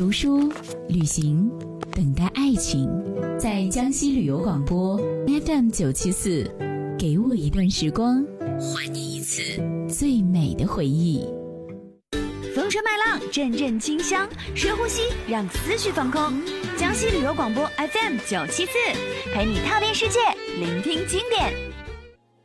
读书、旅行，等待爱情。在江西旅游广播 FM974，给我一段时光，还你一次最美的回忆。 风吹麦浪，阵阵清香，深呼吸，让思绪放空。江西旅游广播 FM974，陪你踏遍世界，聆听经典。